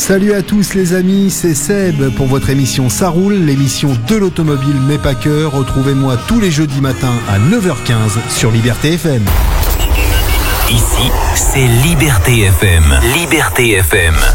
Salut à tous les amis, c'est Seb pour votre émission Ça roule, l'émission de l'automobile mais pas que. Retrouvez-moi tous les jeudis matins à 9h15 sur Liberté FM. Ici, c'est Liberté FM. Liberté FM.